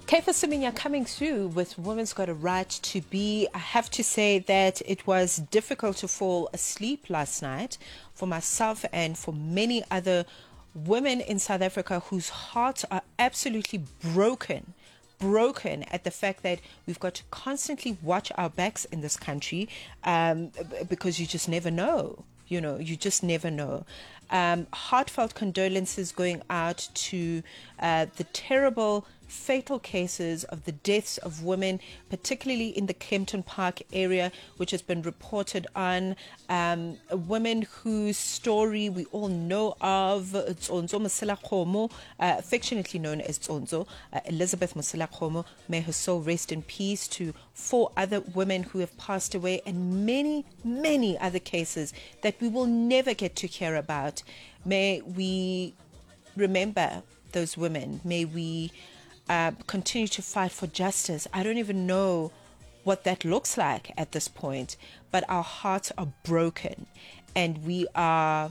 Kaifa Siminya coming through with Women's Got a Right to Be. I have to say that it was difficult to fall asleep last night for myself and for many other women in South Africa whose hearts are absolutely broken at the fact that we've got to constantly watch our backs in this country, because you just never know. You just never know. Heartfelt condolences going out to the terrible fatal cases of the deaths of women, particularly in the Kempton Park area, which has been reported on. A woman whose story we all know of, Tsonzo Moselakgomo, affectionately known as Tsonzo, Elizabeth Moselakgomo. May her soul rest in peace. To 4 other women who have passed away, and many, many other cases that we will never get to hear about. May we remember those women. May we continue to fight for justice. I don't even know what that looks like at this point, but our hearts are broken, and we are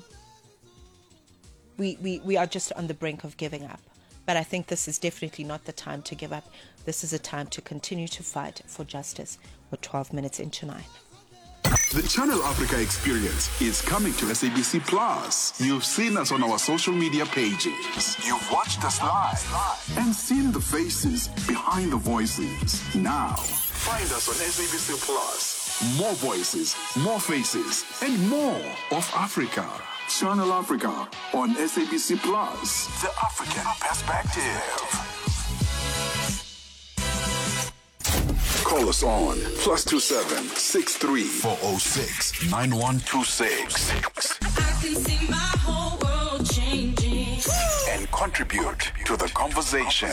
just on the brink of giving up. But I think this is definitely not the time to give up. This is a time to continue to fight for justice. We're 12 minutes into 9. The Channel Africa experience is coming to SABC Plus. You've seen us on our social media pages. You've watched us live and seen the faces behind the voices. Now, find us on SABC Plus. More voices, more faces, and more of Africa. Channel Africa on SABC Plus. The African perspective. Call us on +27 63 406 9126. I can see my whole world changing. And contribute to the conversation.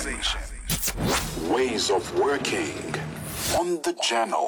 Ways of working on the channel.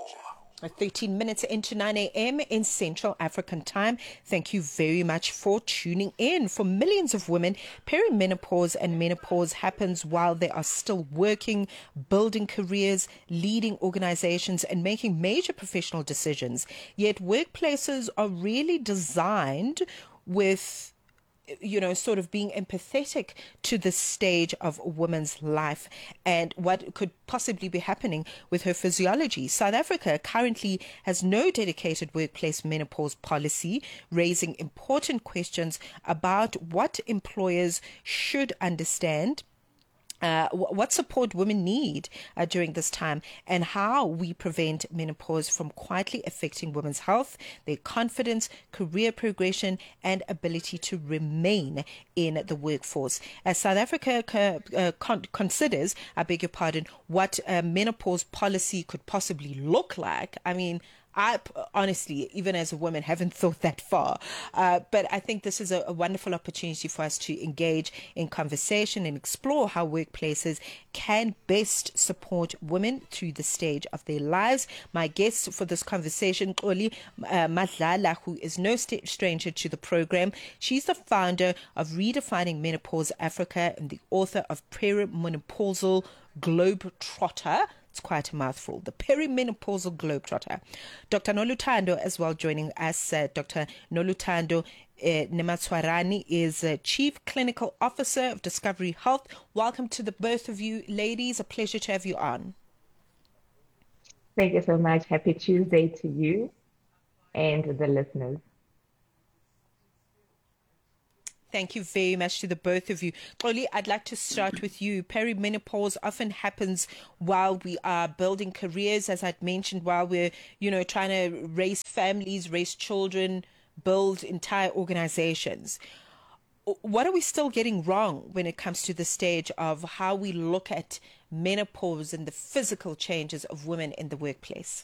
13 minutes into 9 a.m. in Central African time. Thank you very much for tuning in. For millions of women, perimenopause and menopause happens while they are still working, building careers, leading organizations, and making major professional decisions. Yet workplaces are really designed with sort of being empathetic to the stage of a woman's life and what could possibly be happening with her physiology. South Africa currently has no dedicated workplace menopause policy, raising important questions about what employers should understand, what support women need during this time, and how we prevent menopause from quietly affecting women's health, their confidence, career progression, and ability to remain in the workforce. As South Africa considers, what menopause policy could possibly look like, I honestly, even as a woman, haven't thought that far. But I think this is a wonderful opportunity for us to engage in conversation and explore how workplaces can best support women through the stage of their lives. My guest for this conversation, Xoli Madlala, who is no stranger to the program. She's the founder of Redefining Menopause Africa and the author of Perimenopausal Globetrotter. It's quite a mouthful. The Perimenopausal Globetrotter. Dr. Noluthando as well joining us. Dr. Noluthando Nematswarani is Chief Clinical Officer of Discovery Health. Welcome to the both of you, ladies. A pleasure to have you on. Thank you so much. Happy Tuesday to you and the listeners. Thank you very much to the both of you. Xoli, I'd like to start with you. Perimenopause often happens while we are building careers, as I'd mentioned, while we're, trying to raise families, raise children, build entire organizations. What are we still getting wrong when it comes to the stage of how we look at menopause and the physical changes of women in the workplace?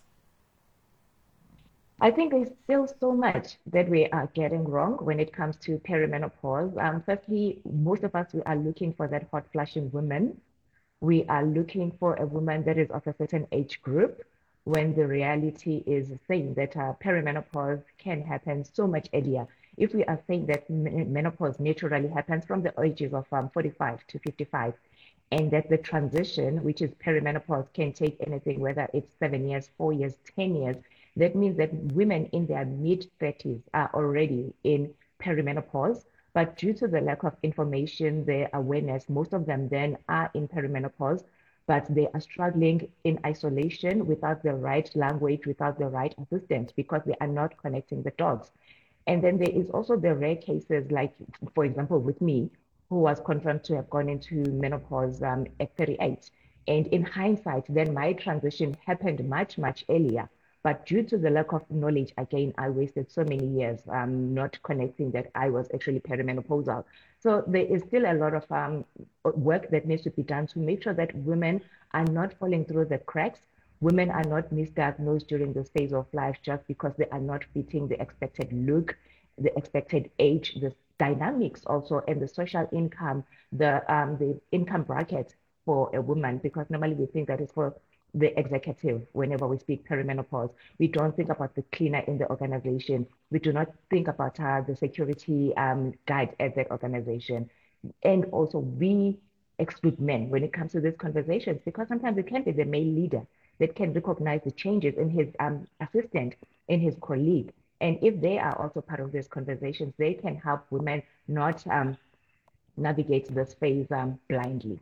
I think there's still so much that we are getting wrong when it comes to perimenopause. Firstly, most of us, we are looking for that hot flashing woman. We are looking for a woman that is of a certain age group, when the reality is saying that perimenopause can happen so much earlier. If we are saying that menopause naturally happens from the ages of 45 to 55, and that the transition, which is perimenopause, can take anything, whether it's 7 years, 4 years, 10 years, that means that women in their mid-30s are already in perimenopause, but due to the lack of information, the awareness, most of them then are in perimenopause, but they are struggling in isolation without the right language, without the right assistance, because they are not connecting the dots. And then there is also the rare cases, like, for example, with me, who was confirmed to have gone into menopause at 38. And in hindsight, then my transition happened much, much earlier. But due to the lack of knowledge, again, I wasted so many years not connecting that I was actually perimenopausal. So there is still a lot of work that needs to be done to make sure that women are not falling through the cracks. Women are not misdiagnosed during this phase of life just because they are not fitting the expected look, the expected age, the dynamics also, and the social income, the income bracket for a woman, because normally we think that is for the executive whenever we speak perimenopause. We don't think about the cleaner in the organization. We do not think about the security guide at that organization. And also we exclude men when it comes to these conversations, because sometimes it can be the male leader that can recognize the changes in his assistant, in his colleague. And if they are also part of these conversations, they can help women not navigate this phase blindly.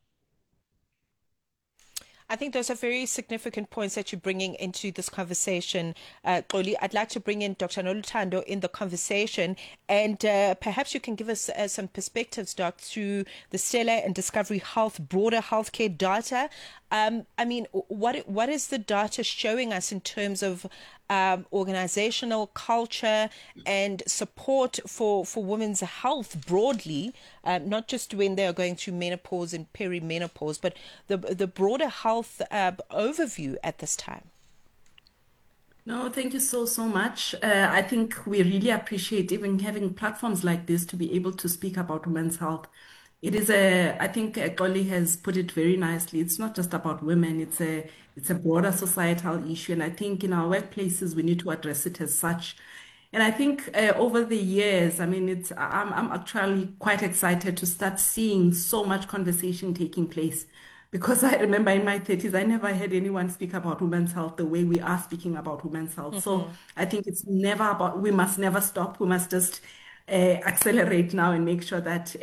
I think those are very significant points that you're bringing into this conversation, Xoli. I'd like to bring in Dr. Noluthando in the conversation, and perhaps you can give us some perspectives, Doc, through the Stella and Discovery Health broader healthcare data. I mean, what is the data showing us in terms of organizational culture and support for women's health broadly, not just when they are going through menopause and perimenopause, but the broader health overview at this time? No, thank you so much. I think we really appreciate even having platforms like this to be able to speak about women's health. I think Xoli has put it very nicely. It's not just about women, it's a broader societal issue. And I think in our workplaces, we need to address it as such. And I think over the years, I mean, I'm actually quite excited to start seeing so much conversation taking place. Because I remember in my 30s, I never heard anyone speak about women's health the way we are speaking about women's health. So I think it's never about, we must never stop. We must just accelerate now and make sure that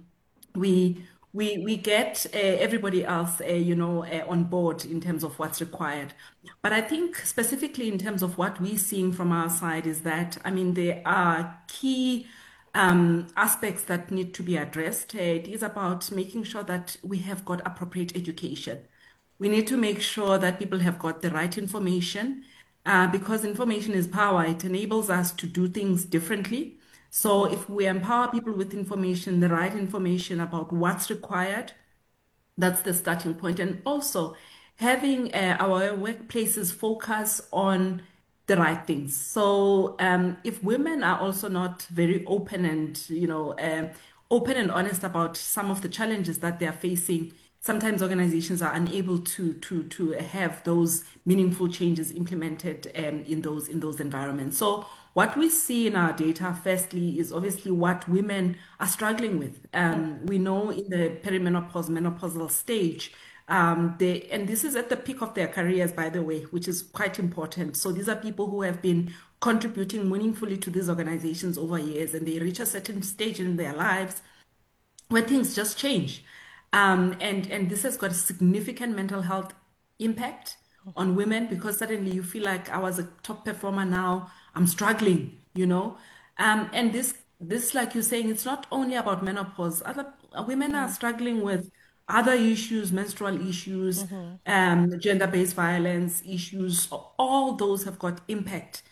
we get everybody else, on board in terms of what's required. But I think specifically in terms of what we're seeing from our side is that, I mean, there are key aspects that need to be addressed. It is about making sure that we have got appropriate education. We need to make sure that people have got the right information, because information is power. It enables us to do things differently. So if we empower people with information, the right information about what's required, that's the starting point. And also having our workplaces focus on the right things. So if women are also not very open and, open and honest about some of the challenges that they are facing, sometimes organizations are unable to have those meaningful changes implemented in those environments. So what we see in our data, firstly, is obviously what women are struggling with. We know in the menopausal stage, and this is at the peak of their careers, by the way, which is quite important. So these are people who have been contributing meaningfully to these organizations over years, and they reach a certain stage in their lives where things just change. And this has got a significant mental health impact on women, because suddenly you feel like I was a top performer, now I'm struggling, and this, like you're saying, it's not only about menopause. Other women are struggling with other issues, menstrual issues, gender-based violence issues. All those have got impact